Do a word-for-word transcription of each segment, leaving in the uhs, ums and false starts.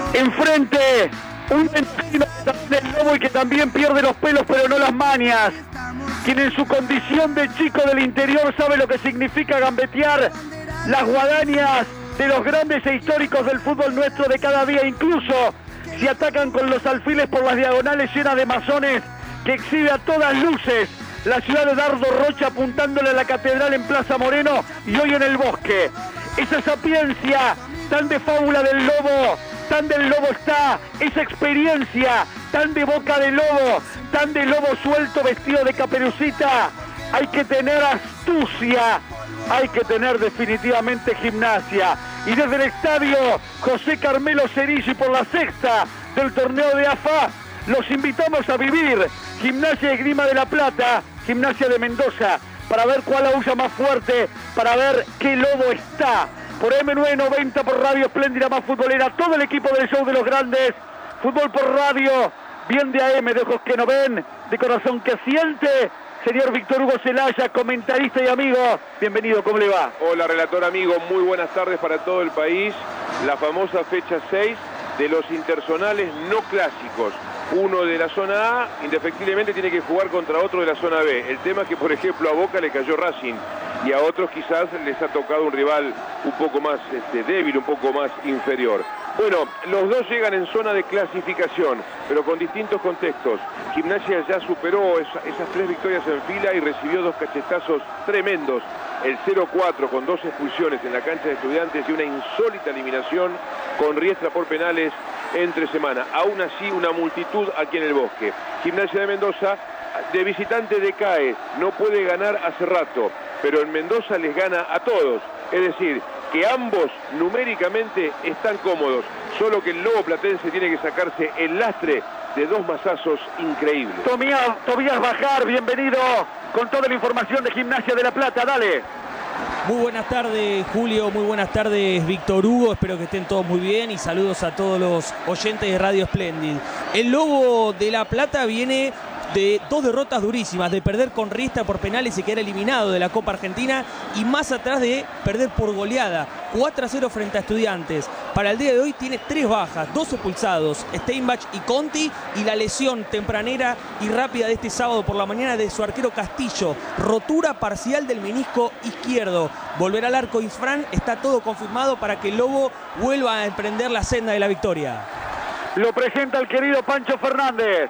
Enfrente, un vecino del Lobo y que también pierde los pelos pero no las mañas. Quien en su condición de chico del interior sabe lo que significa gambetear las guadañas de los grandes e históricos del fútbol nuestro de cada día. Incluso si atacan con los alfiles por las diagonales llenas de masones, que exhibe a todas luces la ciudad de Dardo Rocha apuntándole a la catedral en Plaza Moreno y hoy en el Bosque. Esa sapiencia tan de fábula del lobo, tan del lobo está, esa experiencia tan de boca de lobo, tan de lobo suelto vestido de caperucita. Hay que tener astucia, hay que tener definitivamente Gimnasia. Y desde el estadio José Carmelo Cerilli por la sexta del torneo de A F A, los invitamos a vivir Gimnasia Esgrima de La Plata, Gimnasia de Mendoza, para ver cuál aúlla más fuerte, para ver qué lobo está. Por eme novecientos noventa, por Radio Espléndida más futbolera, todo el equipo del Show de los Grandes, fútbol por radio, bien de A M, de ojos que no ven, de corazón que siente. Señor Víctor Hugo Celaya, comentarista y amigo, bienvenido, ¿cómo le va? Hola, relator amigo, muy buenas tardes para todo el país. La famosa fecha seis de los interzonales no clásicos. Uno de la zona A, indefectiblemente tiene que jugar contra otro de la zona B. El tema es que, por ejemplo, a Boca le cayó Racing y a otros quizás les ha tocado un rival un poco más este, débil, un poco más inferior. Bueno, los dos llegan en zona de clasificación, pero con distintos contextos. Gimnasia ya superó esa, esas tres victorias en fila y recibió dos cachetazos tremendos. El cero cuatro con dos expulsiones en la cancha de Estudiantes y una insólita eliminación con Riestra por penales entre semana. Aún así, una multitud aquí en el Bosque. Gimnasia de Mendoza, de visitante decae, no puede ganar hace rato, pero en Mendoza les gana a todos. Es decir, que ambos numéricamente están cómodos, solo que el Lobo Platense tiene que sacarse el lastre de dos mazazos increíbles. Tobías, Tobías Bajar, bienvenido con toda la información de Gimnasia de La Plata, dale. Muy buenas tardes, Julio, muy buenas tardes, Víctor Hugo, espero que estén todos muy bien y saludos a todos los oyentes de Radio Espléndid. El Lobo de La Plata viene de dos derrotas durísimas, de perder con Riestra por penales y quedar eliminado de la Copa Argentina, y más atrás de perder por goleada, cuatro a cero frente a Estudiantes. Para el día de hoy tiene tres bajas, dos expulsados, Steinbach y Conti, y la lesión tempranera y rápida de este sábado por la mañana de su arquero Castillo, rotura parcial del menisco izquierdo. Volverá al arco Isfran, está todo confirmado para que el Lobo vuelva a emprender la senda de la victoria. Lo presenta el querido Pancho Fernández.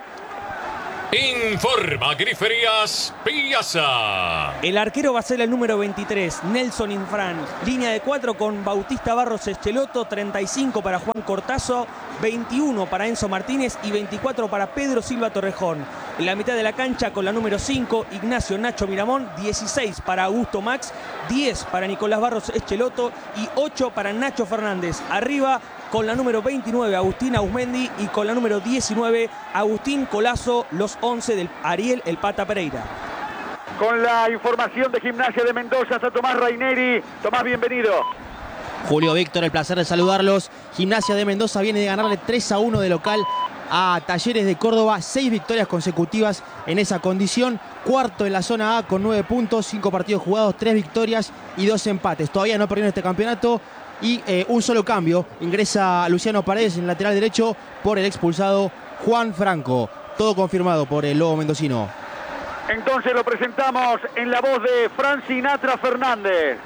Informa Griferías Piazza. El arquero va a ser el número veintitrés, Nelson Infran. Línea de cuatro con Bautista Barros Echeloto, treinta y cinco para Juan Cortazo, veintiuno para Enzo Martínez y veinticuatro para Pedro Silva Torrejón. En la mitad de la cancha con la número cinco, Ignacio Nacho Miramón, dieciséis para Augusto Max, diez para Nicolás Barros Echeloto y ocho para Nacho Fernández. Arriba con la número veintinueve, Agustín Ausmendi, y con la número diecinueve, Agustín Colazo, los once del Ariel El Pata Pereira. Con la información de Gimnasia de Mendoza está Tomás Raineri. Tomás, bienvenido. Julio, Víctor, el placer de saludarlos. Gimnasia de Mendoza viene de ganarle tres a uno de local a Talleres de Córdoba, seis victorias consecutivas en esa condición, cuarto en la zona A con nueve puntos, cinco partidos jugados, tres victorias y dos empates. Todavía no perdió en este campeonato. Y eh, un solo cambio, ingresa Luciano Paredes en el lateral derecho por el expulsado Juan Franco. Todo confirmado por el Lobo mendocino. Entonces lo presentamos en la voz de Fran Sinatra Fernández.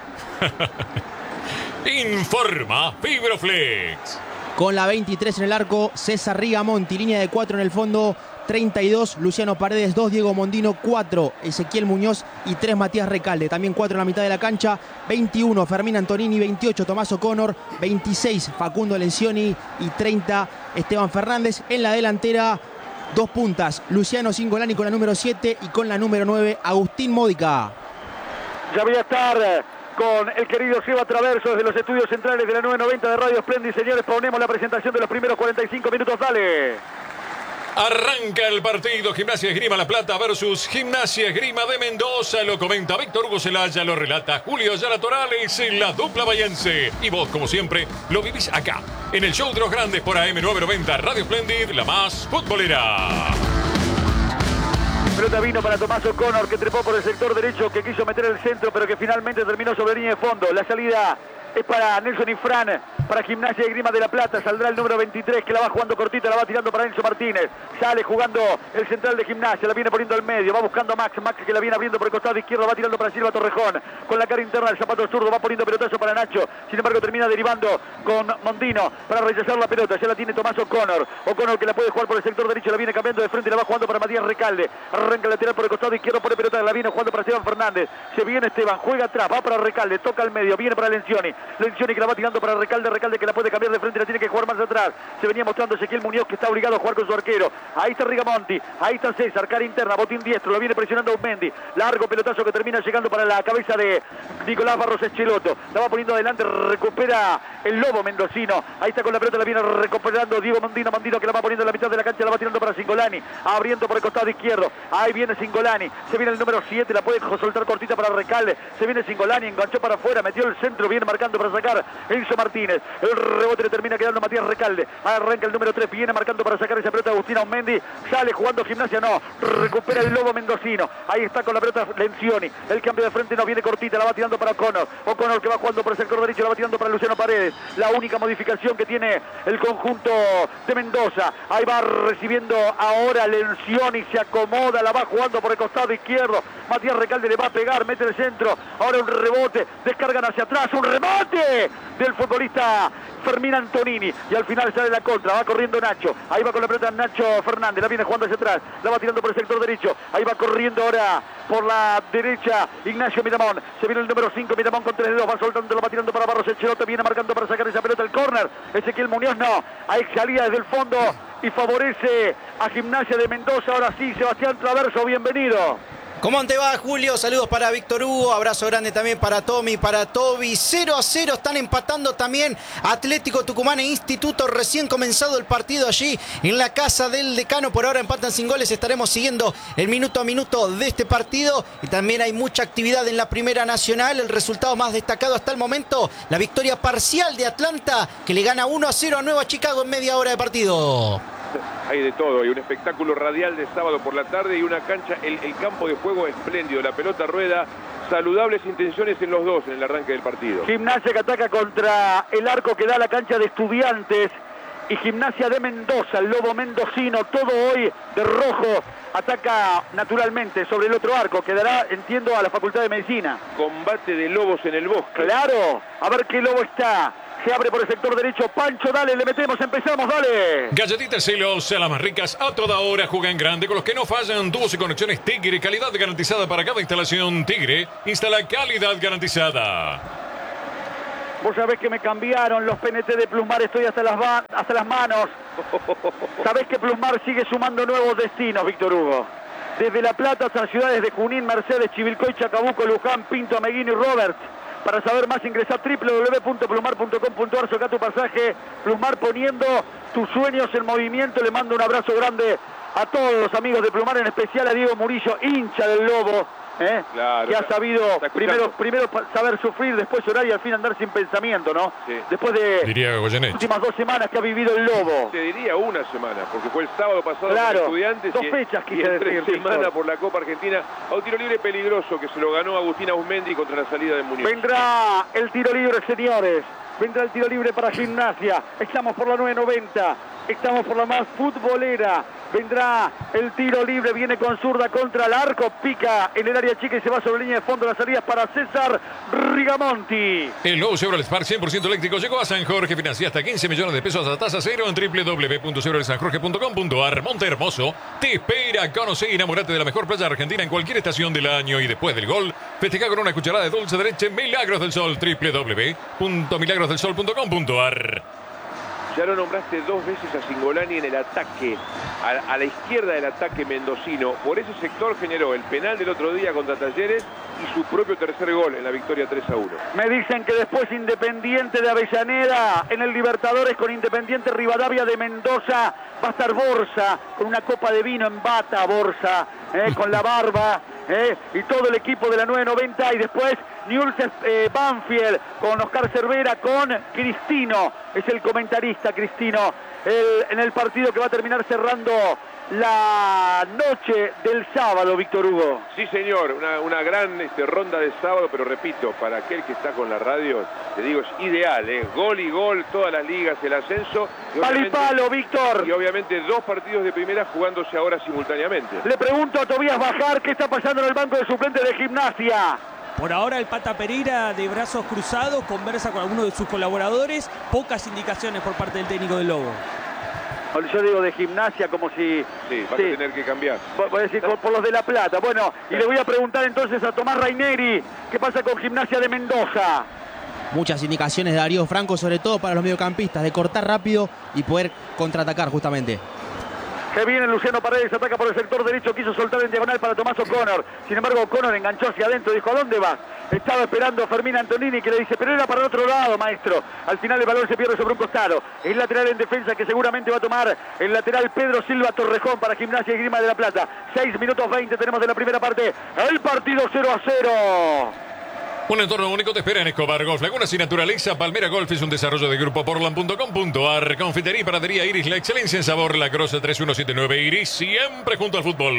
Informa Fibroflex. Con la veintitrés en el arco, César Rigamonti, línea de cuatro en el fondo, treinta y dos, Luciano Paredes, dos, Diego Mondino, cuatro, Ezequiel Muñoz y tres, Matías Recalde. También cuatro en la mitad de la cancha, veintiuno, Fermín Antonini, veintiocho, Tomás O'Connor, veintiséis, Facundo Lencioni y treinta, Esteban Fernández. En la delantera, dos puntas, Luciano Cingolani con la número siete y con la número nueve, Agustín Módica. Ya voy a estar con el querido Seba Traverso desde los estudios centrales de la nueve noventa de Radio Espléndid. Señores, ponemos la presentación de los primeros cuarenta y cinco minutos, dale. Arranca el partido Gimnasia Esgrima La Plata versus Gimnasia Esgrima de Mendoza. Lo comenta Víctor Hugo Celaya, lo relata Julio Ayala Torales en la dupla bahiense. Y vos, como siempre, lo vivís acá, en el Show de los Grandes por A M novecientos noventa Radio Espléndid, la más futbolera. Pelota vino para Tomás O'Connor, que trepó por el sector derecho, que quiso meter el centro, pero que finalmente terminó sobre línea de fondo. La salida es para Nelson Infran. para Gimnasia y Grima de la Plata. Saldrá el número veintitrés que la va jugando cortita, la va tirando para Enzo Martínez. Sale jugando el central de Gimnasia, la viene poniendo al medio, va buscando a Max. Max que la viene abriendo por el costado izquierdo, va tirando para Silva Torrejón. Con la cara interna del zapato zurdo, va poniendo pelotazo para Nacho. Sin embargo, termina derivando con Mondino para rechazar la pelota. Ya la tiene Tomás O'Connor. O'Connor que la puede jugar por el sector derecho, la viene cambiando de frente, la va jugando para Matías Recalde. Arranca la lateral por el costado izquierdo, pone pelota, la viene jugando para Esteban Fernández. Se viene Esteban, juega atrás, va para Recalde, toca al medio, viene para Lencioni. Lencioni que la va tirando para Recalde, Recalde que la puede cambiar de frente, la tiene que jugar más atrás. Se venía mostrando Ezequiel Muñoz que está obligado a jugar con su arquero. Ahí está Rigamonti, ahí está César, cara interna, botín diestro, lo viene presionando Aumendi. Largo pelotazo que termina llegando para la cabeza de Nicolás Barros Echeloto. La va poniendo adelante, recupera el Lobo mendocino. Ahí está con la pelota, la viene recuperando Diego Mondino. Mondino que la va poniendo en la mitad de la cancha, la va tirando para Cingolani. Abriendo por el costado izquierdo. Ahí viene Cingolani. Se viene el número siete, la puede soltar cortita para Recalde. Se viene Cingolani, enganchó para afuera, metió el centro, viene marcando para sacar Enzo Martínez. El rebote le termina quedando Matías Recalde. Arranca el número tres, viene marcando para sacar esa pelota Agustín Aumendi. Sale jugando Gimnasia, no. Recupera el Lobo mendocino. Ahí está con la pelota Lencioni. El cambio de frente no viene cortita, la va tirando para O'Connor. O'Connor que va jugando por el sector derecho, la va tirando para Luciano Paredes. La única modificación que tiene el conjunto de Mendoza. Ahí va recibiendo ahora Lencioni, se acomoda, la va jugando por el costado izquierdo. Matías Recalde le va a pegar, mete el centro. Ahora un rebote, descargan hacia atrás, un remate del futbolista Fermín Antonini. Y al final sale la contra, va corriendo Nacho. Ahí va con la pelota Nacho Fernández, la viene jugando hacia atrás. La va tirando por el sector derecho. Ahí va corriendo ahora por la derecha Ignacio Miramón. Se viene el número cinco, Miramón con tres dedos, va soltando, lo va tirando para Barros Echeloto, viene marcando para sacar esa pelota el córner. Ezequiel Muñoz no, ahí salía desde el fondo y favorece a Gimnasia de Mendoza. Ahora sí, Sebastián Traverso, bienvenido. ¿Cómo te va, Julio? Saludos para Víctor Hugo, abrazo grande también para Tommy, para Toby. cero a cero están empatando también Atlético Tucumán e Instituto. Recién comenzado el partido allí en la casa del decano. Por ahora empatan sin goles. Estaremos siguiendo el minuto a minuto de este partido. Y también hay mucha actividad en la Primera Nacional. El resultado más destacado hasta el momento, la victoria parcial de Atlanta, que le gana uno a cero a Nueva Chicago en media hora de partido. Hay de todo, hay un espectáculo radial de sábado por la tarde y una cancha, el, el campo de juego espléndido, la pelota rueda, saludables intenciones en los dos en el arranque del partido. Gimnasia que ataca contra el arco que da la cancha de Estudiantes y Gimnasia de Mendoza, el Lobo mendocino, todo hoy de rojo, ataca naturalmente sobre el otro arco, que dará, entiendo, a la Facultad de Medicina. Combate de lobos en el bosque. Claro, a ver qué lobo está. Se abre por el sector derecho, Pancho, dale, le metemos, empezamos, dale. Galletitas Celos, las más ricas a toda hora, juegan grande con los que no fallan. Tubos y conexiones Tigre, calidad garantizada para cada instalación. Tigre, instala calidad garantizada. Vos sabés que me cambiaron los P N T de Plusmar, estoy hasta las, hasta las manos. Sabés que Plusmar sigue sumando nuevos destinos, Víctor Hugo. Desde La Plata hasta ciudades de Junín, Mercedes, Chivilcoy, Chacabuco, Luján, Pinto, Ameguino y Roberts. Para saber más ingresá a doble u doble u doble u punto plumar punto com punto ar, saca tu pasaje. Plumar poniendo tus sueños en movimiento. Le mando un abrazo grande a todos los amigos de Plumar, en especial a Diego Murillo, hincha del Lobo. ¿Eh? Claro, que ha sabido primero, primero saber sufrir, después llorar y al fin andar sin pensamiento, ¿no? Sí. Después de las últimas dos semanas que ha vivido el Lobo. Te diría una semana, porque fue el sábado pasado claro, con Estudiantes. Dos y, fechas quise y en decir. Tres semanas por la Copa Argentina. A un tiro libre peligroso que se lo ganó Agustín Aumendi contra la salida de Muñoz. Vendrá el tiro libre, señores. Vendrá el tiro libre para Gimnasia. Estamos por la nueve noventa. Estamos por la más futbolera. Vendrá el tiro libre, viene con zurda contra el arco, pica en el área chica y se va sobre línea de fondo. Las salidas para César Rigamonti. El nuevo Chevrolet Spark cien por ciento eléctrico llegó a San Jorge, financia hasta quince millones de pesos a tasa cero en doble u doble u doble u punto chevrolet san jorge punto com punto ar. Monte Hermoso te espera, conoce y enamorate de la mejor playa argentina en cualquier estación del año. Y después del gol, festeja con una cucharada de dulce de leche Milagros del Sol, doble u doble u doble u punto milagros del sol punto com punto ar. Ya lo nombraste dos veces a Cingolani en el ataque, a, a la izquierda del ataque mendocino. Por ese sector generó el penal del otro día contra Talleres y su propio tercer gol en la victoria tres a uno. Me dicen que después Independiente de Avellaneda en el Libertadores con Independiente Rivadavia de Mendoza va a estar Borsa con una copa de vino en bata, Borsa, eh, con la barba. Eh, y todo el equipo de la nueve noventa y después Newell's eh, Banfield, con Oscar Cervera, con Cristino, es el comentarista Cristino, el, en el partido que va a terminar cerrando la noche del sábado, Víctor Hugo. Sí, señor, una, una gran este, ronda de sábado, pero repito, para aquel que está con la radio, te digo, es ideal, ¿eh? Gol y gol, todas las ligas, el ascenso. Palo y palo, Víctor. Y obviamente dos partidos de primera jugándose ahora simultáneamente. Le pregunto a Tobías Bajar qué está pasando en el banco de suplentes de Gimnasia. Por ahora el Pata Pereira, de brazos cruzados, conversa con algunos de sus colaboradores. Pocas indicaciones por parte del técnico del Lobo. Yo digo de Gimnasia como si... Sí, vas sí. a tener que cambiar. Voy a decir por, por los de La Plata. Bueno, y le voy a preguntar entonces a Tomás Raineri, ¿qué pasa con Gimnasia de Mendoza? Muchas indicaciones de Darío Franco, sobre todo para los mediocampistas, de cortar rápido y poder contraatacar justamente. Que viene Luciano Paredes, ataca por el sector derecho, quiso soltar en diagonal para Tomás O'Connor. Sin embargo, O'Connor enganchó hacia adentro, dijo, ¿a dónde vas? Estaba esperando Fermín Antonini, que le dice, pero era para el otro lado, maestro. Al final el balón se pierde sobre un costado. El lateral en defensa que seguramente va a tomar el lateral Pedro Silva Torrejón para Gimnasia y Grima de la Plata. seis minutos veinte tenemos de la primera parte. El partido cero a cero. Un entorno único te espera en Escobar Golf Lagunas y Naturaleza. Palmera Golf es un desarrollo de grupo portland punto com punto a r. Confitería y panadería Iris, la excelencia en sabor. La Grosa tres uno siete nueve Iris, siempre junto al fútbol.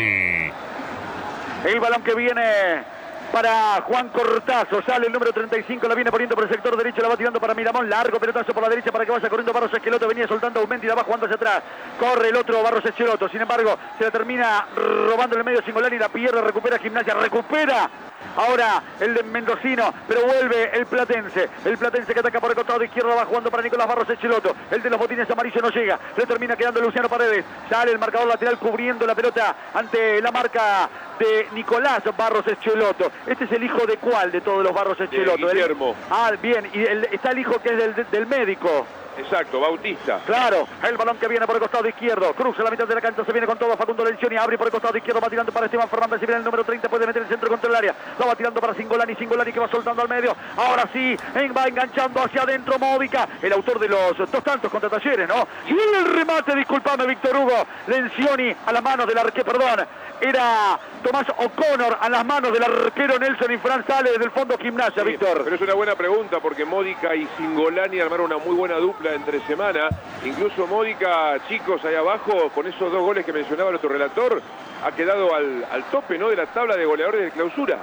El balón que viene para Juan Cortazo, sale el número treinta y cinco, la viene poniendo por el sector derecho, la va tirando para Miramón, largo pelotazo por la derecha para que vaya corriendo Barros Esqueloto, venía soltando a Aumenti, la va jugando hacia atrás, corre el otro Barros Esqueloto, sin embargo se la termina robando en el medio Singolani, la pierde, recupera Gimnasia, recupera ahora el de mendocino, pero vuelve el platense, el platense que ataca por el costado izquierdo, va jugando para Nicolás Barros Esqueloto, el de los botines amarillos no llega, le termina quedando Luciano Paredes, sale el marcador lateral cubriendo la pelota ante la marca de Nicolás Barros Esqueloto. Este es el hijo de cuál de todos los Barros Esqueloto. De Guillermo. El... Ah, bien, y el... está el hijo que es del, del médico. Exacto, Bautista. Claro, el balón que viene por el costado izquierdo, cruza la mitad de la cancha, se viene con todo Facundo Lencioni, abre por el costado izquierdo, va tirando para Esteban Fernández, si viene el número treinta, puede meter el centro contra el área, lo va tirando para Singolani, Singolani que va soltando al medio, ahora sí, va enganchando hacia adentro Módica, el autor de los dos tantos contra Talleres, ¿no? Y el remate, disculpame Víctor Hugo, Lencioni a las manos del arquero, perdón, era Tomás O'Connor a las manos del arquero Nelson Infran, sale desde el fondo Gimnasia, sí, Víctor. Pero es una buena pregunta porque Módica y Singolani armaron una muy buena dupla entre semana. Incluso Módica, chicos, ahí abajo, con esos dos goles que mencionaba nuestro relator, ha quedado al, al tope, ¿no?, de la tabla de goleadores de clausura.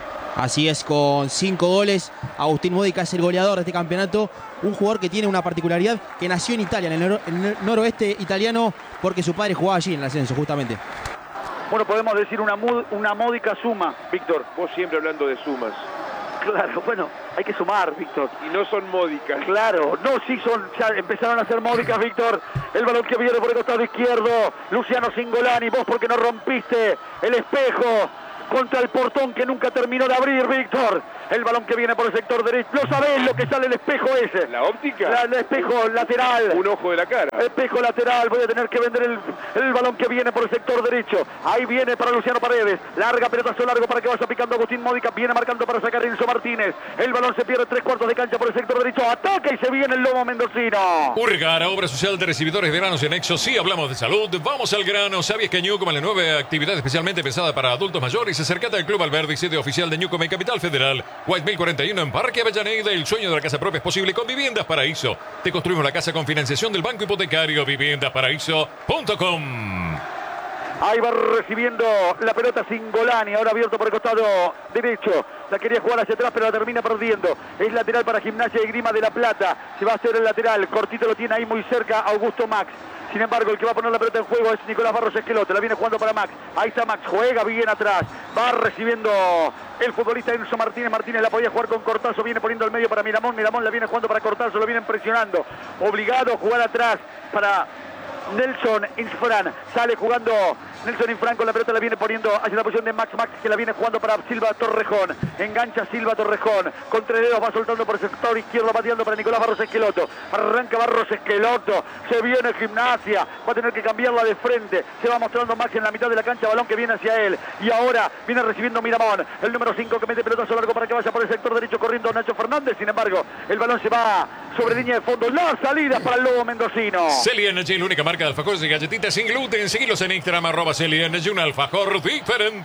Así es, con cinco goles, Agustín Módica es el goleador de este campeonato, un jugador que tiene una particularidad, que nació en Italia, en el, nor en el noroeste italiano, porque su padre jugaba allí en el ascenso, justamente. Bueno, podemos decir una, una módica suma, Víctor. Vos siempre hablando de sumas. Claro, bueno, hay que sumar, Víctor. Y no son módicas. Claro, no, sí son, ya empezaron a ser módicas, Víctor. El balón que viene por el costado izquierdo, Luciano Singolani, vos porque no rompiste el espejo contra el portón que nunca terminó de abrir, Víctor. El balón que viene por el sector derecho. ¿No sabés lo que sale el espejo ese? ¿La óptica? La, el espejo lateral. Un ojo de la cara. Espejo lateral. Voy a tener que vender el, el balón que viene por el sector derecho. Ahí viene para Luciano Paredes. Larga pelotazo largo para que vaya picando Agustín Módica. Viene marcando para sacar Enzo Martínez. El balón se pierde tres cuartos de cancha por el sector derecho. Ataca y se viene el lobo mendocino. Urgara, obra social de recibidores de granos en Nexo. Sí, hablamos de salud. Vamos al grano. ¿Sabías que Newcom, la nueva actividad especialmente pensada para adultos mayores, se acerca al Club Alberdi, sede oficial de Newcom en Capital Federal? White mil cuarenta y uno en Parque Avellaneda. El sueño de la casa propia es posible con Viviendas Paraíso. Te construimos la casa con financiación del Banco Hipotecario. viviendas paraíso punto com. Ahí va recibiendo la pelota Singolani, ahora abierto por el costado derecho. La quería jugar hacia atrás, pero la termina perdiendo. Es lateral para Gimnasia y Grima de la Plata. Se va a hacer el lateral. Cortito lo tiene ahí muy cerca Augusto Max. Sin embargo, el que va a poner la pelota en juego es Nicolás Barros Esqueloto. La viene jugando para Max. Ahí está Max. Juega bien atrás. Va recibiendo el futbolista Enzo Martínez. Martínez la podía jugar con Cortazo. Viene poniendo al medio para Miramón. Miramón la viene jugando para Cortazo. Lo vienen presionando. Obligado a jugar atrás para Nelson Infran. Sale jugando Nelson Infran con la pelota, la viene poniendo hacia la posición de Max Max, que la viene jugando para Silva Torrejón. Engancha Silva Torrejón. Con tres dedos va soltando por el sector izquierdo, bateando para Nicolás Barros Esqueloto. Arranca Barros Esqueloto. Se viene Gimnasia. Va a tener que cambiarla de frente. Se va mostrando Max en la mitad de la cancha. Balón que viene hacia él. Y ahora viene recibiendo Miramón. El número cinco que mete pelotazo largo para que vaya por el sector derecho corriendo Nacho Fernández. Sin embargo, el balón se va sobre línea de fondo. La salida para el lobo mendocino. Celi Energy, la única marca de alfajores y galletitas sin gluten. Seguilos en Instagram, arroba Celi Energy, un alfajor diferente.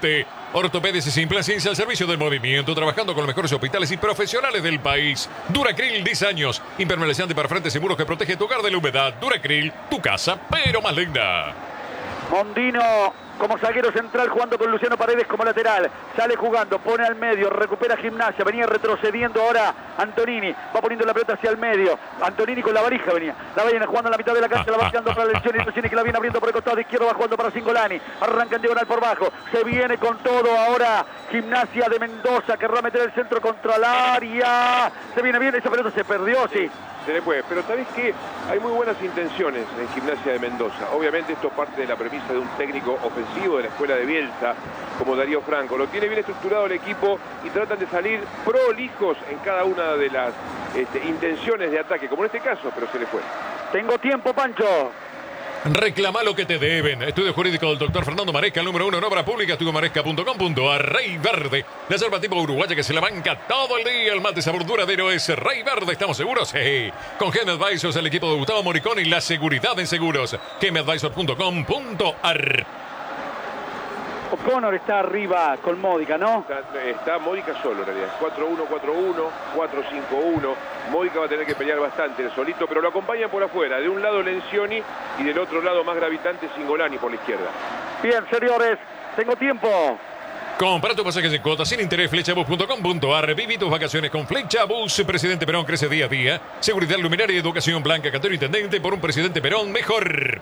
Ortopedia y Simple Ciencia al servicio del movimiento, trabajando con los mejores hospitales y profesionales del país. Duracril, diez años. Impermeabilizante para frentes y muros que protege tu hogar de la humedad. Duracril, tu casa, pero más linda. Mondino como zaguero central jugando con Luciano Paredes como lateral. Sale jugando, pone al medio, recupera Gimnasia. Venía retrocediendo ahora Antonini. Va poniendo la pelota hacia el medio. Antonini con la varija venía. La viene jugando en la mitad de la cancha, la va tirando para la lesión. Y Luciani que la viene abriendo por el costado izquierdo, va jugando para Cingolani. Arranca en diagonal por bajo. Se viene con todo ahora Gimnasia de Mendoza. Querrá meter el centro contra el área. Se viene bien, esa pelota se perdió, sí. Se le puede, pero ¿sabés qué? Hay muy buenas intenciones en Gimnasia de Mendoza. Obviamente esto parte de la premisa de un técnico ofensivo de la escuela de Bielsa, como Darío Franco. Lo tiene bien estructurado el equipo y tratan de salir prolijos en cada una de las este, intenciones de ataque, como en este caso, pero se le fue. Tengo tiempo, Pancho. Reclama lo que te deben. Estudio jurídico del doctor Fernando Maresca, el número uno en obra pública, estudio maresca punto com punto a r. Rey Verde, la yerba tipo uruguaya que se la banca todo el día. El mate sabor duradero es Rey Verde, ¿estamos seguros? Sí. Con G M Advisors, el equipo de Gustavo Moricón y la seguridad en seguros. G M advisor punto com punto a r. O'Connor está arriba con Módica, ¿no? Está, está Módica solo en realidad. cuatro uno cuatro uno, cuatro cinco uno. Módica va a tener que pelear bastante el solito, pero lo acompañan por afuera. De un lado Lencioni y del otro lado más gravitante Cingolani por la izquierda. Bien, señores, tengo tiempo. Compra tu pasajes en cuotas sin interés, flechabus punto com punto a r. Viví tus vacaciones con Flechabus. Presidente Perón crece día a día. Seguridad, luminaria y educación blanca. Cantero intendente por un presidente Perón mejor.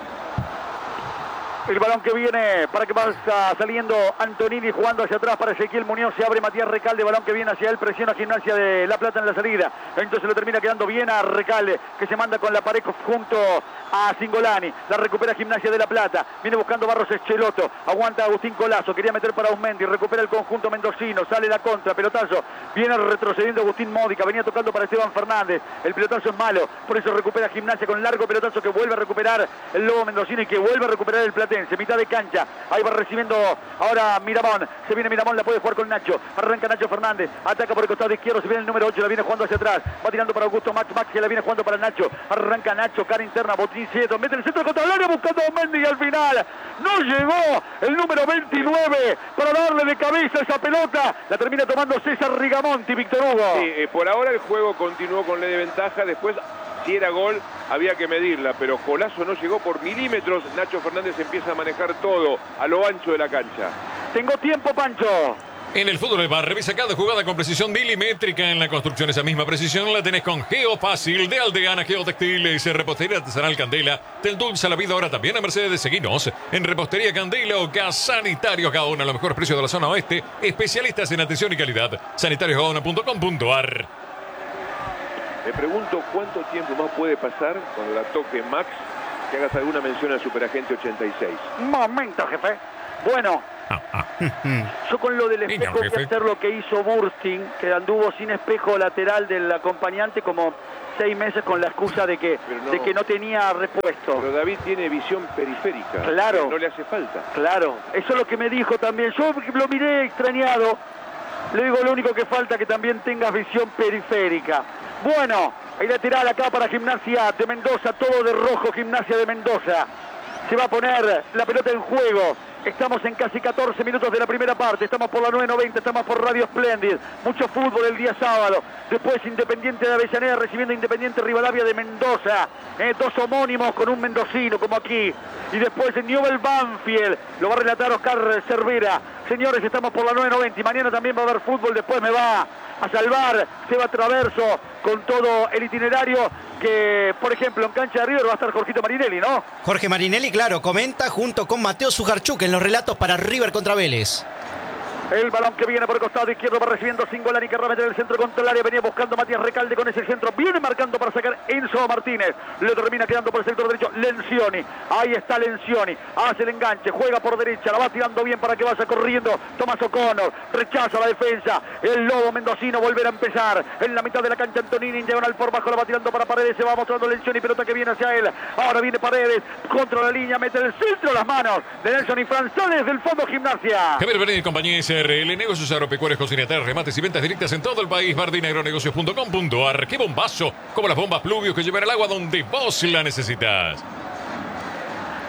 El balón que viene para que pasa saliendo Antonini jugando hacia atrás para Ezequiel Muñoz. Se abre Matías Recalde. Balón que viene hacia él. Presiona Gimnasia de La Plata en la salida. Entonces lo termina quedando bien a Recalde, que se manda con la pared junto a Cingolani. La recupera Gimnasia de La Plata. Viene buscando Barros Echeloto. Aguanta Agustín Colazo. Quería meter para Ausmendi. Recupera el conjunto mendocino. Sale la contra. Pelotazo. Viene retrocediendo Agustín Módica. Venía tocando para Esteban Fernández. El pelotazo es malo. Por eso recupera Gimnasia con largo pelotazo que vuelve a recuperar el Lobo Mendocino y que vuelve a recuperar el Platense. Mitad de cancha, ahí va recibiendo ahora Miramón, se viene Miramón, la puede jugar con Nacho, arranca Nacho Fernández, ataca por el costado izquierdo, se viene el número ocho, la viene jugando hacia atrás, va tirando para Augusto Max, Max que la viene jugando para Nacho, arranca Nacho, cara interna, Botín Cieto, mete el centro contra el área buscando a Mendy y al final no llegó el número veintinueve para darle de cabeza esa pelota, la termina tomando César Rigamonti, Víctor Hugo. Sí, eh, por ahora el juego continuó con ley de ventaja, después si era gol había que medirla, pero Colazo no llegó por milímetros. Nacho Fernández empieza a manejar todo a lo ancho de la cancha. Tengo tiempo, Pancho. En el fútbol va, revisa cada jugada con precisión milimétrica. En la construcción esa misma precisión la tenés con Geofácil de Aldeana Geotextiles, Repostería Artesanal Candela. Te endulza la vida ahora también a Mercedes. Seguinos en Repostería Candela o Gas Sanitarios Gaona, los mejores precios de la zona oeste. Especialistas en atención y calidad. sanitarios gaona punto com punto a r. Me pregunto cuánto tiempo más puede pasar cuando la toque Max, que hagas alguna mención al Superagente ochenta y seis. Momento, jefe. Bueno, yo con lo del espejo voy a hacer lo que hizo Bursting, que anduvo sin espejo lateral del acompañante como seis meses con la excusa de que no, de que no tenía repuesto. Pero David tiene visión periférica. Claro. No le hace falta. Claro, eso es lo que me dijo también. Yo lo miré extrañado. Le digo, lo único que falta es que también tengas visión periférica. Bueno, hay lateral acá para Gimnasia de Mendoza, todo de rojo, Gimnasia de Mendoza. Se va a poner la pelota en juego. Estamos en casi catorce minutos de la primera parte. Estamos por la nueve noventa, estamos por Radio Splendid. Mucho fútbol el día sábado. Después Independiente de Avellaneda recibiendo Independiente Rivadavia de Mendoza. Eh, dos homónimos con un mendocino como aquí. Y después en Newell Banfield. Lo va a relatar Oscar Cervera. Señores, estamos por la nueve noventa y mañana también va a haber fútbol. Después me va a salvar Seba Traverso con todo el itinerario que, por ejemplo, en cancha de River va a estar Jorgito Marinelli, ¿no? Jorge Marinelli, claro, comenta junto con Mateo Sujarchuk en los relatos para River contra Vélez. El balón que viene por el costado izquierdo va recibiendo Cingolani, que remete el centro contra el área. Venía buscando Matías Recalde con ese centro. Viene marcando para sacar Enzo Martínez. Le termina quedando por el sector derecho Lencioni. Ahí está Lencioni. Hace el enganche. Juega por derecha. La va tirando bien para que vaya corriendo Tomás O'Connor. Rechaza la defensa. El Lobo Mendocino volverá a empezar. En la mitad de la cancha Antonini. En diagonal por bajo. La va tirando para Paredes. Se va mostrando Lencioni. Pelota que viene hacia él. Ahora viene Paredes. Contra la línea. Mete el centro. Las manos de Nelson y Franz desde el fondo Gimnasia. Javier Berenil, compañía S R L, negocios agropecuarios, cocinateras, remates y ventas directas en todo el país. Bardín Agronegocios punto com punto a r. ¡Qué bombazo! Como las bombas Pluvius que llevan el agua donde vos la necesitas.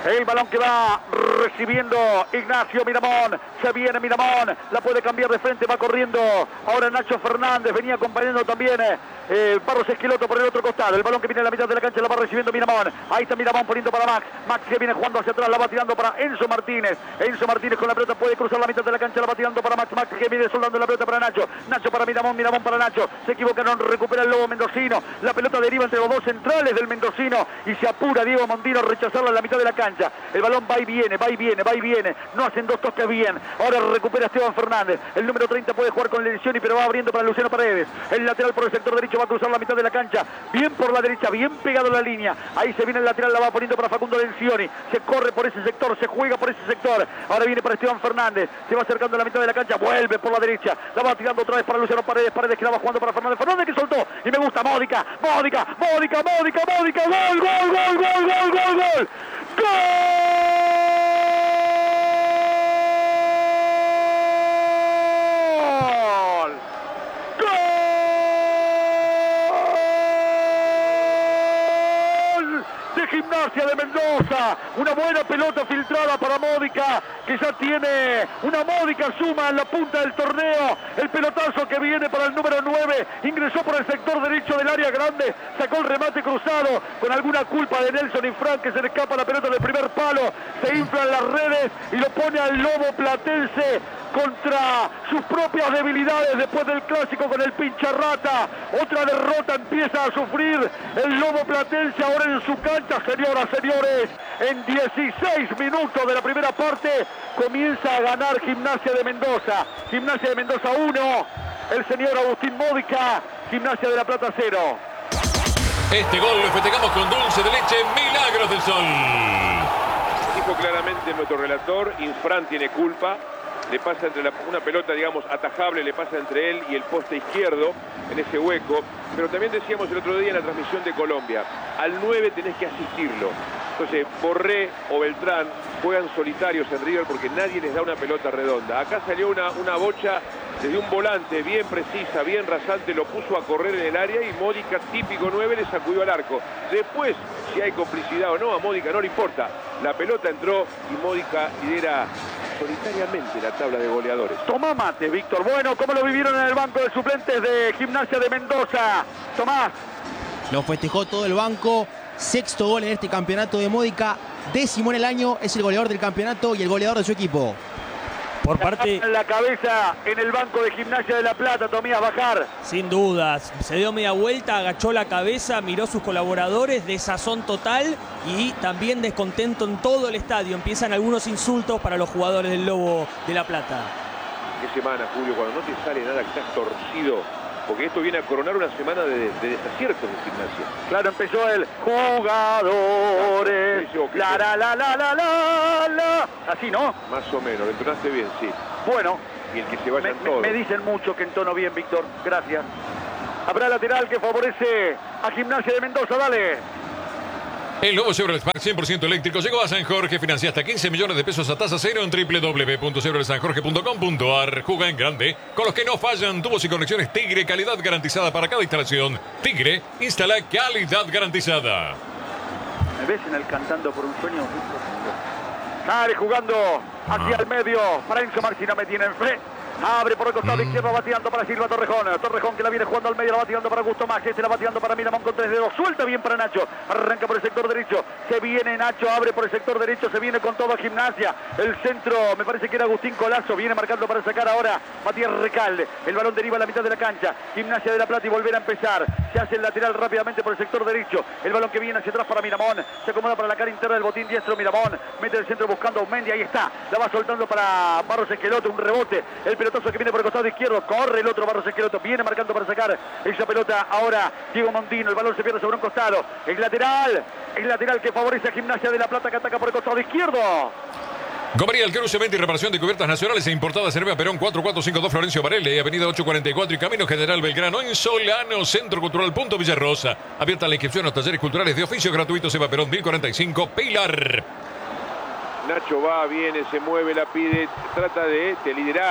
El balón que va recibiendo Ignacio Miramón. Se viene Miramón. La puede cambiar de frente. Va corriendo ahora Nacho Fernández. Venía acompañando también eh, Barros Esqueloto por el otro costado. El balón que viene a la mitad de la cancha la va recibiendo Miramón. Ahí está Miramón poniendo para Max. Max que viene jugando hacia atrás. La va tirando para Enzo Martínez. Enzo Martínez con la pelota puede cruzar la mitad de la cancha. La va tirando para Max. Max que viene soldando la pelota para Nacho. Nacho para Miramón. Miramón para Nacho. Se equivocaron. Recupera el Lobo mendocino. La pelota deriva entre los dos centrales del mendocino. Y se apura Diego Mondino a rechazarla en la mitad de la cancha. El balón va y viene, va y viene, va y viene. No hacen dos toques bien. Ahora recupera Esteban Fernández. El número treinta puede jugar con Lencioni, pero va abriendo para Luciano Paredes. El lateral por el sector derecho va a cruzar la mitad de la cancha. Bien por la derecha, bien pegado a la línea. Ahí se viene el lateral, la va poniendo para Facundo Lencioni. Se corre por ese sector, se juega por ese sector. Ahora viene para Esteban Fernández. Se va acercando a la mitad de la cancha. Vuelve por la derecha. La va tirando otra vez para Luciano Paredes. Paredes que la va jugando para Fernández. Fernández que soltó. Y me gusta Módica. Módica, Módica, Módica, Módica. Gol, gol, gol, gol, gol, gol, gol. ¡Gol! Gimnasia de Mendoza, una buena pelota filtrada para Módica, que ya tiene una módica suma en la punta del torneo. El pelotazo que viene para el número nueve, ingresó por el sector derecho del área grande, sacó el remate cruzado, con alguna culpa de Nelson y Frank, que se le escapa la pelota del primer palo, se inflan las redes y lo pone al Lobo Platense contra sus propias debilidades después del clásico con el Pincharrata. Otra derrota empieza a sufrir el Lobo Platense ahora en su cancha, señoras, señores. En dieciséis minutos de la primera parte comienza a ganar Gimnasia de Mendoza. Gimnasia de Mendoza uno, el señor Agustín Módica, Gimnasia de La Plata cero. Este gol lo festejamos con dulce de leche, Milagros del Sol. Dijo claramente nuestro relator, Infran tiene culpa. Le pasa entre la, una pelota, digamos, atajable, le pasa entre él y el poste izquierdo en ese hueco. Pero también decíamos el otro día en la transmisión de Colombia, al nueve tenés que asistirlo. Entonces, Borré o Beltrán juegan solitarios en River porque nadie les da una pelota redonda. Acá salió una, una bocha desde un volante bien precisa, bien rasante, lo puso a correr en el área y Módica, típico nueve, le sacudió al arco. Después, si hay complicidad o no, a Módica no le importa. La pelota entró y Módica lidera solitariamente la tabla de goleadores. Tomá mate, Víctor. Bueno, ¿cómo lo vivieron en el banco de suplentes de Gimnasia de Mendoza? Tomás. Lo festejó todo el banco. Sexto gol en este campeonato de Módica. Décimo en el año. Es el goleador del campeonato y el goleador de su equipo. Por parte... La cabeza en el banco de Gimnasia de La Plata, Tomías Bajar. Sin dudas. Se dio media vuelta, agachó la cabeza, miró a sus colaboradores, desazón total y también descontento en todo el estadio. Empiezan algunos insultos para los jugadores del Lobo de La Plata. ¿Qué semana, Julio? Cuando no te sale nada, que estás torcido. Porque esto viene a coronar una semana de, de desaciertos de Gimnasia. Claro, empezó el jugadores. La, la, la, la, la, la, la. Así, ¿no? Más o menos, lo entonaste bien, sí. Bueno. Y el que se vayan me, todos. Me, me dicen mucho que entono bien, Víctor. Gracias. Habrá lateral que favorece a Gimnasia de Mendoza. Dale. El nuevo Chevrolet Spark cien por ciento eléctrico llegó a San Jorge. Financia hasta quince millones de pesos a tasa cero en doble u doble u doble u punto chevrolet san jorge punto com punto a r. Juga en grande con los que no fallan. Tubos y conexiones Tigre, calidad garantizada para cada instalación. Tigre, instala calidad garantizada. ¿Me ves en el Cantando por un Sueño? Sale jugando hacia el medio para Enzo Marchi, no me tiene en fe. Abre por el costado mm. izquierdo, va tirando para Silva Torrejón. Torrejón que la viene jugando al medio, la va tirando para Gusto Más. Este la va tirando para Miramón con tres dedos. Suelta bien para Nacho. Arranca por el sector derecho. Se viene Nacho, abre por el sector derecho. Se viene con toda Gimnasia. El centro, me parece que era Agustín Colazo. Viene marcando para sacar ahora Matías Recalde. El balón deriva a la mitad de la cancha. Gimnasia de La Plata y volver a empezar. Se hace el lateral rápidamente por el sector derecho. El balón que viene hacia atrás para Miramón. Se acomoda para la cara interna del botín diestro Miramón. Mete el centro buscando a Aumendi. Ahí está. La va soltando para Barros Esqueloto. Un rebote. El pelotazo que viene por el costado izquierdo, corre el otro Barros Esqueloto, viene marcando para sacar esa pelota ahora Diego Mondino, el balón se pierde sobre un costado, el lateral, el lateral que favorece a Gimnasia de La Plata, que ataca por el costado izquierdo. Gomería, el Cruce, Cemento y reparación de cubiertas nacionales e importadas. Cervea Perón cuatro cuatro cinco dos Florencio Varela, avenida ocho cuarenta y cuatro y Camino General Belgrano en Solano, Centro Cultural Punto Villarrosa. Abierta la inscripción a los talleres culturales de oficio gratuitos. Eva Perón mil cuarenta y cinco, Pilar. Nacho va, viene, se mueve, la pide, trata de, de liderar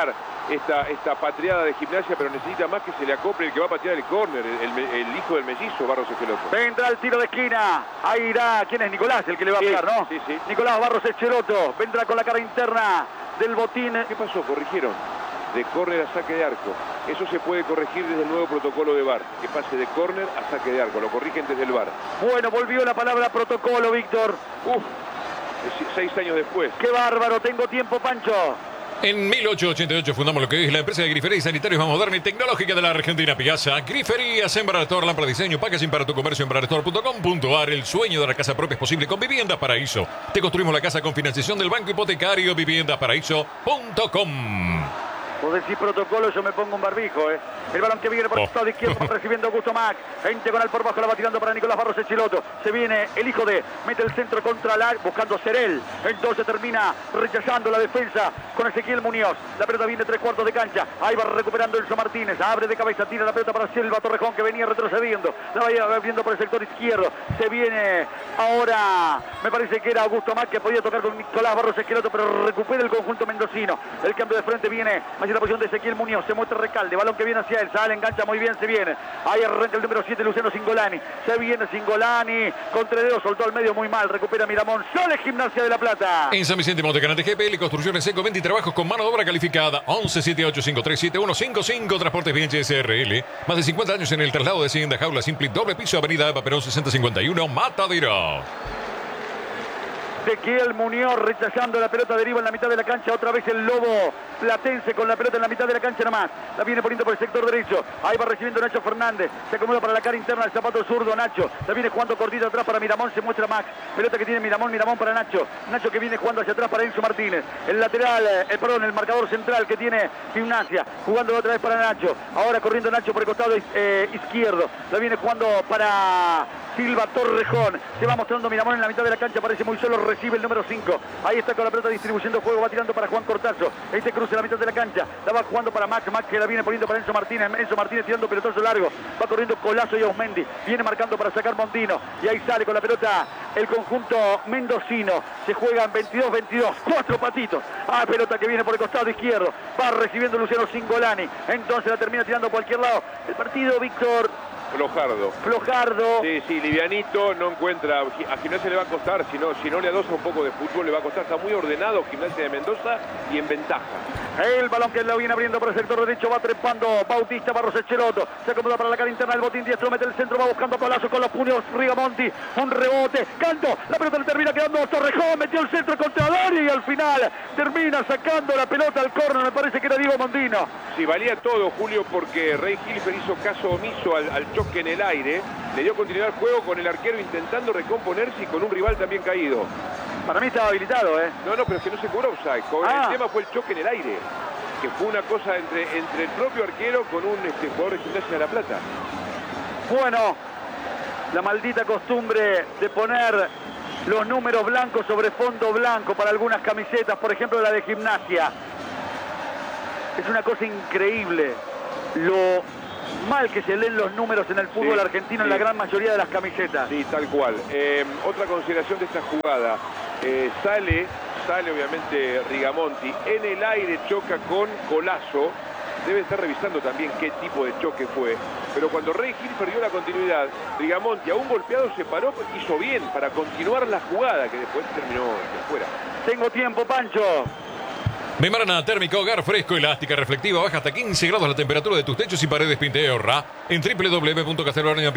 esta, esta patriada de Gimnasia, pero necesita más que se le acople el que va a patear el córner, el, el, el hijo del mellizo, Barros Esqueloto. Vendrá el tiro de esquina. Ahí irá. ¿Quién es? Nicolás, el que le va a Sí, pegar, ¿no? sí, sí. Nicolás Barros Esqueloto. Vendrá con la cara interna del botín. ¿Qué pasó? Corrigieron. De córner a saque de arco. Eso se puede corregir desde el nuevo protocolo de V A R. Que pase de córner a saque de arco. Lo corrigen desde el V A R. Bueno, volvió la palabra protocolo, Víctor. Uf, seis años después. Qué bárbaro. Tengo tiempo, Pancho. En mil ochocientos ochenta y ocho fundamos lo que es la empresa de grifería y sanitarios más moderna y tecnológica de la Argentina, Piazza. Griferías, Embrator, lámpara de diseño, packaging para tu comercio, embrator punto com punto a r. El sueño de la casa propia es posible con Viviendas Paraíso. Te construimos la casa con financiación del Banco Hipotecario. Viviendas Paraíso punto com. Vos decís protocolo, yo me pongo un barbijo, ¿eh? El balón que viene por el Oh. costado izquierdo, va recibiendo Augusto Mac. En diagonal por bajo, la va tirando para Nicolás Barros Esqueloto. Se viene el hijo de, mete el centro contra la, buscando ser él. Entonces termina rechazando la defensa con Ezequiel Muñoz. La pelota viene tres cuartos de cancha. Ahí va recuperando Enzo Martínez. Abre de cabeza, tira la pelota para Silva Torrejón, que venía retrocediendo. La va viendo por el sector izquierdo. Se viene ahora, me parece que era Augusto Mac, que podía tocar con Nicolás Barros Esqueloto, pero recupera el conjunto mendocino. El cambio de frente viene hacia la posición de Ezequiel Muñoz. Se muestra Recalde, balón que viene hacia él. Sale, engancha muy bien, se viene. Ahí arranca el número siete, Luciano Cingolani. Se viene Cingolani. Con Tredeo soltó al medio muy mal. Recupera Miramón. Sale Gimnasia de la Plata. En San Vicente Montecanante G P L, construcciones Eco veinte y trabajos con mano de obra calificada. once setenta y ocho cincuenta y tres setenta y uno cincuenta y cinco. Transportes Bienche S R L. Más de cincuenta años en el traslado de Hacienda Jaula Simple, doble piso, avenida Eva Perón sesenta cincuenta y uno, Matadero. Ezequiel Muñoz rechazando la pelota, deriva en la mitad de la cancha. Otra vez el Lobo Platense con la pelota en la mitad de la cancha nomás. La viene poniendo por el sector derecho. Ahí va recibiendo Nacho Fernández. Se acomoda para la cara interna del zapato zurdo Nacho. La viene jugando cortito atrás para Miramón. Se muestra Max. Pelota que tiene Miramón. Miramón para Nacho. Nacho que viene jugando hacia atrás para Enzo Martínez. El lateral, eh, perdón, el marcador central que tiene Gimnasia. Jugando otra vez para Nacho. Ahora corriendo Nacho por el costado eh, izquierdo. La viene jugando para Silva Torrejón. Se va mostrando Miramón en la mitad de la cancha. Parece muy solo. Recibe el número cinco. Ahí está con la pelota distribuyendo juego. Va tirando para Juan Cortazo. Este cruce en la mitad de la cancha. La va jugando para Max. Max que la viene poniendo para Enzo Martínez. Enzo Martínez tirando pelotazo largo. Va corriendo Colazo y Ausmendi. Viene marcando para sacar Mondino. Y ahí sale con la pelota el conjunto mendocino. Se juegan veintidós veintidós. Cuatro patitos. Ah, pelota que viene por el costado izquierdo. Va recibiendo Luciano Cingolani. Entonces la termina tirando a cualquier lado. El partido, Víctor. Flojardo. Flojardo. Sí, sí, livianito, no encuentra. A Gimnasia le va a costar, si no, si no le adosa un poco de fútbol, le va a costar. Está muy ordenado Gimnasia de Mendoza y en ventaja. El balón que lo viene abriendo por el sector derecho, va trepando Bautista Barros Esqueloto. Se acomoda para la cara interna del botín diestro, mete el centro, va buscando Palazzo con los puños. Rigamonti, un rebote, canto, la pelota le termina quedando Torrejón, metió el centro contra Doria y al final termina sacando la pelota al córner, me parece que era Diego Mondino. Sí, valía todo, Julio, porque Rey Hilfer hizo caso omiso al, al choque en el aire, le dio continuidad al juego con el arquero intentando recomponerse y con un rival también caído. Para mí estaba habilitado, ¿eh? No, no, pero es que no se cobró offside. Ah. El tema fue el choque en el aire, que fue una cosa entre, entre el propio arquero con un este, jugador de Gimnasia de la Plata. Bueno, la maldita costumbre de poner los números blancos sobre fondo blanco para algunas camisetas, por ejemplo la de Gimnasia. Es una cosa increíble lo mal que se leen los números en el fútbol Sí, argentino sí. en la gran mayoría de las camisetas. Sí, tal cual. Eh, otra consideración de esta jugada. Eh, sale, sale obviamente Rigamonti. En el aire choca con Colazo. Debe estar revisando también qué tipo de choque fue. Pero cuando Rey Gil perdió la continuidad, Rigamonti, aún golpeado, se paró, hizo bien para continuar la jugada, que después terminó de fuera. Tengo tiempo, Pancho. Membrana térmica, hogar fresco, elástica, reflectiva, baja hasta quince grados la temperatura de tus techos y paredes Pinteorra. En doble u doble u doble u punto castelvania